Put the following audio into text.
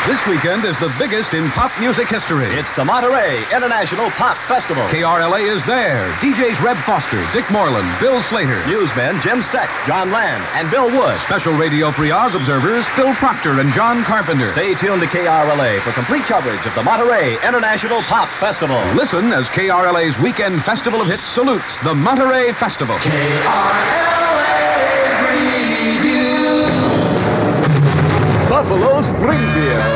This weekend is the biggest in pop music history. It's the Monterey International Pop Festival. KRLA is there. DJs Reb Foster, Dick Moreland, Bill Slater. Newsmen Jim Steck, John Land, and Bill Wood. Special Radio Free Oz observers Phil Proctor and John Carpenter. Stay tuned to KRLA for complete coverage of the Monterey International Pop Festival. Listen as KRLA's Weekend Festival of Hits salutes the Monterey Festival. Buffalo Spring Beer.